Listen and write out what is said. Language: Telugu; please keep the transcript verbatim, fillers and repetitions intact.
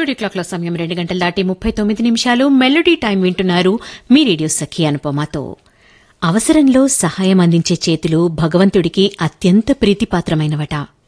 స్టూడియో క్లాక్ లో సమయం రెండు గంటల దాటి ముప్పై తొమ్మిది నిమిషాలు. మెలోడీ టైం వింటున్నారు మీ రేడియో సఖి అనుపమాతో. అవసరంలో సహాయం అందించే చేతులు భగవంతుడికి అత్యంత ప్రీతిపాత్రమైనవట.